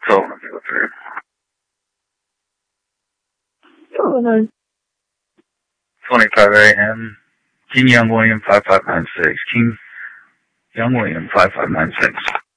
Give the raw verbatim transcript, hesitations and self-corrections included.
So let's go through. Hello. twenty-five A M. King Young William five five nine six. King Young William five five nine six.